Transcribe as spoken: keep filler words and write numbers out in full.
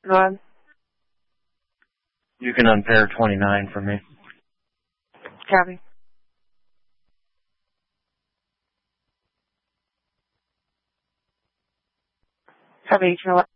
Go ahead. You can unpair twenty-nine for me. Copy. Copy.